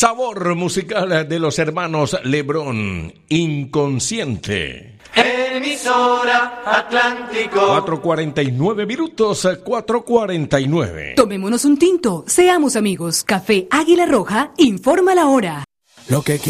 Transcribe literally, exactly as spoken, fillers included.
Sabor musical de los hermanos Lebrón, Inconsciente. Emisora Atlántico. cuatro cuarenta y nueve minutos, cuatro cuarenta y nueve. Tomémonos un tinto, seamos amigos. Café Águila Roja informa la hora. Lo que